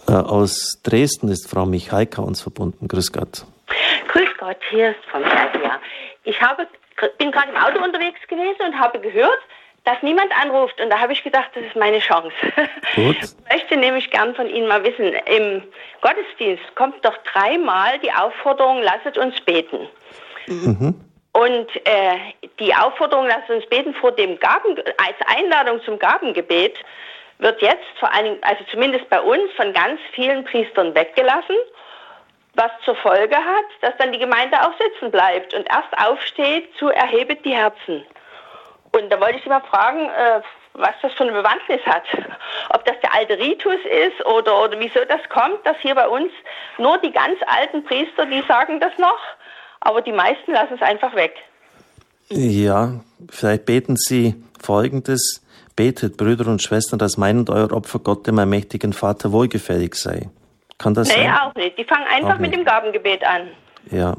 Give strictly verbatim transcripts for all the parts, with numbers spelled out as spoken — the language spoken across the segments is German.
Äh, aus Dresden ist Frau Michalka uns verbunden. Grüß Gott. Grüß Gott, hier ist Frau Michalka. Ja. Ich habe, bin gerade im Auto unterwegs gewesen und habe gehört, dass niemand anruft. Und da habe ich gedacht, das ist meine Chance. Gut. Ich möchte nämlich gern von Ihnen mal wissen, im Gottesdienst kommt doch dreimal die Aufforderung, lasset uns beten. Mhm. Und äh, die Aufforderung, lasset uns beten vor dem Gaben, als Einladung zum Gabengebet, wird jetzt vor allen Dingen, also zumindest bei uns, von ganz vielen Priestern weggelassen, was zur Folge hat, dass dann die Gemeinde auch sitzen bleibt und erst aufsteht zu erhebet die Herzen. Und da wollte ich Sie mal fragen, äh, was das für eine Bewandtnis hat. Ob das der alte Ritus ist oder, oder wieso das kommt, dass hier bei uns nur die ganz alten Priester, die sagen das noch, aber die meisten lassen es einfach weg. Ja, vielleicht beten Sie Folgendes: Betet, Brüder und Schwestern, dass mein und euer Opfer Gott, dem allmächtigen Vater, wohlgefällig sei. Kann das nee, sein? Nee, auch nicht. Die fangen einfach mit dem Gabengebet an. Ja,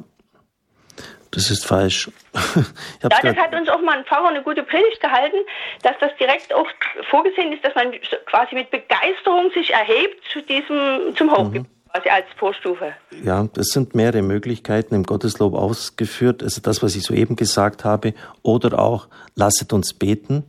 das ist falsch. Ja, das hat uns auch mal ein Pfarrer eine gute Predigt gehalten, dass das direkt auch vorgesehen ist, dass man quasi mit Begeisterung sich erhebt zu diesem, zum Hochgebet, mhm. quasi als Vorstufe. Ja, es sind mehrere Möglichkeiten im Gotteslob ausgeführt. Also das, was ich soeben gesagt habe, oder auch lasset uns beten,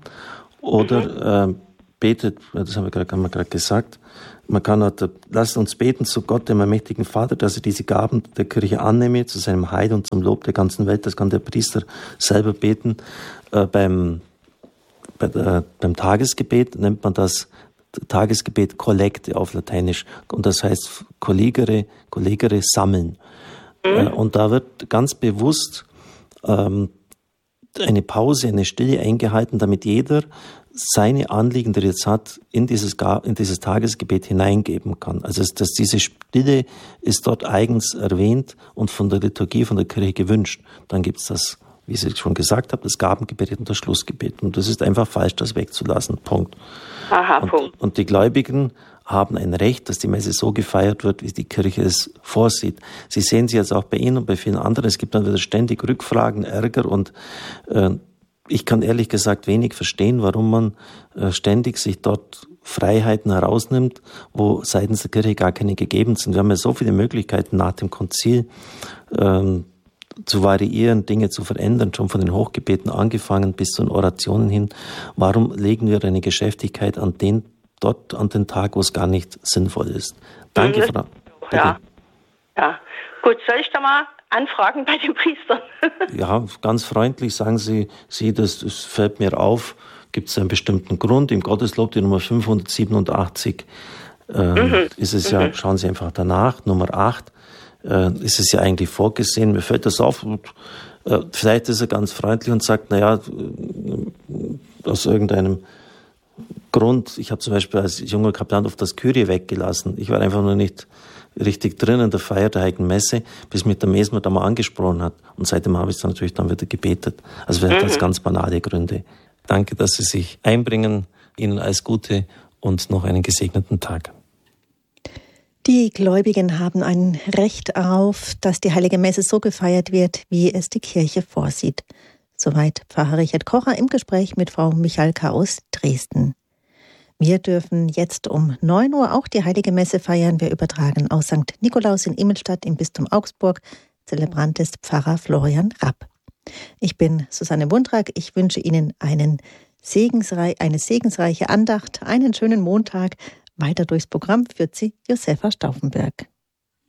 oder mhm. äh, betet, das haben wir gerade, haben wir gerade gesagt. Man kann auch, lasst uns beten zu Gott, dem allmächtigen Vater, dass er diese Gaben der Kirche annehme, zu seinem Heil und zum Lob der ganzen Welt. Das kann der Priester selber beten. Äh, beim, bei der, beim Tagesgebet nennt man das Tagesgebet Kollekte auf Lateinisch. Und das heißt collegere, collegere sammeln. Mhm. Äh, und da wird ganz bewusst ähm, eine Pause, eine Stille eingehalten, damit jeder seine Anliegen, die er jetzt hat, in dieses, in dieses Tagesgebet hineingeben kann. Also dass diese Stille ist dort eigens erwähnt und von der Liturgie, von der Kirche gewünscht. Dann gibt es das, wie ich schon gesagt habe, das Gabengebet und das Schlussgebet. Und das ist einfach falsch, das wegzulassen. Punkt. Aha, und, Punkt. Und die Gläubigen haben ein Recht, dass die Messe so gefeiert wird, wie die Kirche es vorsieht. Sie sehen sie jetzt auch bei Ihnen und bei vielen anderen. Es gibt dann wieder ständig Rückfragen, Ärger und äh, ich kann ehrlich gesagt wenig verstehen, warum man äh, ständig sich dort Freiheiten herausnimmt, wo seitens der Kirche gar keine gegeben sind. Wir haben ja so viele Möglichkeiten nach dem Konzil ähm, zu variieren, Dinge zu verändern, schon von den Hochgebeten angefangen bis zu den Orationen hin. Warum legen wir eine Geschäftigkeit an den dort an den Tag, wo es gar nicht sinnvoll ist? Danke, Frau. Ja, ja. Gut, soll ich da mal anfragen bei den Priestern? Ja, ganz freundlich sagen Sie, Sie, das, das fällt mir auf. Gibt es einen bestimmten Grund? Im Gotteslob, die Nummer fünfhundertsiebenundachtzig, äh, mhm. ist es ja, schauen Sie einfach danach, Nummer acht, äh, ist es ja eigentlich vorgesehen. Mir fällt das auf. Und, äh, vielleicht ist er ganz freundlich und sagt, naja, aus irgendeinem Grund, ich habe zum Beispiel als junger Kaplan oft das Kyrie weggelassen. Ich war einfach nur nicht richtig drin in der Feier der Heiligen Messe, bis mich der Mesmer da mal angesprochen hat. Und seitdem habe ich es dann natürlich dann wieder gebetet. Also vielleicht mhm. hat es ganz banale Gründe. Danke, dass Sie sich einbringen. Ihnen alles Gute und noch einen gesegneten Tag. Die Gläubigen haben ein Recht auf, dass die Heilige Messe so gefeiert wird, wie es die Kirche vorsieht. Soweit Pfarrer Richard Kocher im Gespräch mit Frau Michalka aus Dresden. Wir dürfen jetzt um neun Uhr auch die Heilige Messe feiern. Wir übertragen aus Sankt Nikolaus in Immelstadt im Bistum Augsburg. Zelebrant ist Pfarrer Florian Rapp. Ich bin Susanne Wundrak. Ich wünsche Ihnen einen segensrei- eine segensreiche Andacht, einen schönen Montag. Weiter durchs Programm führt Sie Josefa Stauffenberg.